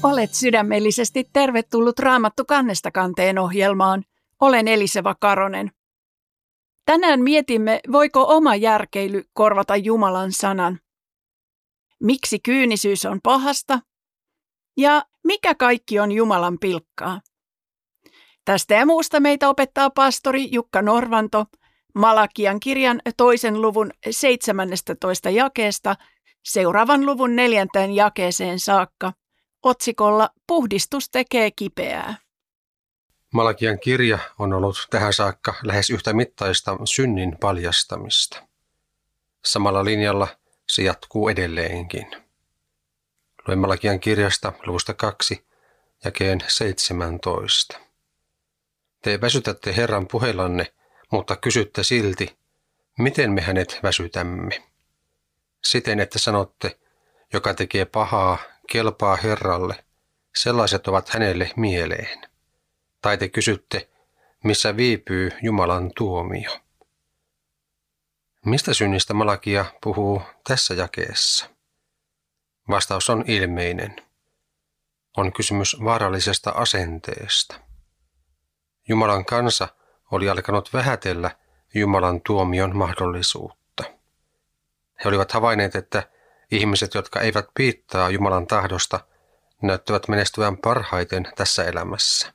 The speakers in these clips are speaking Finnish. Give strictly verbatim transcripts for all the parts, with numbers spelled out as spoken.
Olet sydämellisesti tervetullut Raamattu kannesta kanteen ohjelmaan. Olen Eliseva Karonen. Tänään mietimme, voiko oma järkeily korvata Jumalan sanan. Miksi kyynisyys on pahasta? Ja mikä kaikki on Jumalan pilkkaa? Tästä ja muusta meitä opettaa pastori Jukka Norvanto Malakian kirjan toisen luvun seitsemännestätoista jakeesta seuraavan luvun neljänteen jakeeseen saakka otsikolla Puhdistus tekee kipeää. Malakian kirja on ollut tähän saakka lähes yhtä mittaista synnin paljastamista. Samalla linjalla se jatkuu edelleenkin. Luen Malakian kirjasta luvusta kaksi, jakeen seitsemäntoista. Te väsytätte Herran puheillanne, mutta kysytte silti, miten me hänet väsytämme. Siten, että sanotte, joka tekee pahaa, kelpaa Herralle, sellaiset ovat hänelle mieleen. Tai te kysytte, missä viipyy Jumalan tuomio. Mistä synnistä Malakia puhuu tässä jakeessa? Vastaus on ilmeinen. On kysymys vaarallisesta asenteesta. Jumalan kansa oli alkanut vähätellä Jumalan tuomion mahdollisuutta. He olivat havainneet, että ihmiset, jotka eivät piittaa Jumalan tahdosta, näyttävät menestyvän parhaiten tässä elämässä.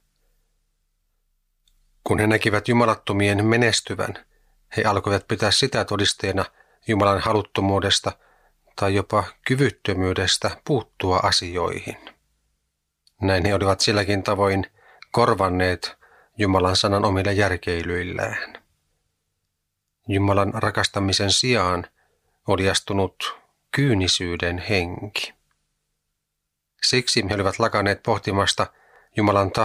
Kun he näkivät jumalattomien menestyvän, he alkoivat pitää sitä todisteena Jumalan haluttomuudesta tai jopa kyvyttömyydestä puuttua asioihin. Näin he olivat silläkin tavoin korvanneet Jumalan sanan omilla järkeilyillään. Jumalan rakastamisen sijaan oli astunut kyynisyyden henki. Siksi he olivat lakanneet pohtimasta Jumalan tahtoa